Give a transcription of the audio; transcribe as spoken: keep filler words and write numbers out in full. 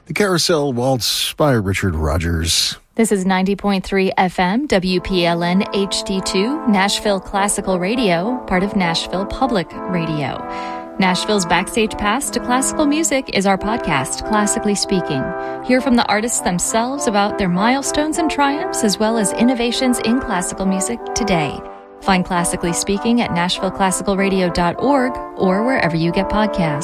The Carousel Waltz by Richard Rodgers. This is ninety point three F M, W P L N H D two, Nashville Classical Radio, part of Nashville Public Radio. Nashville's Backstage Pass to Classical Music is our podcast, Classically Speaking. Hear from the artists themselves about their milestones and triumphs, as well as innovations in classical music today. Find Classically Speaking at nashville classical radio dot org or wherever you get podcasts.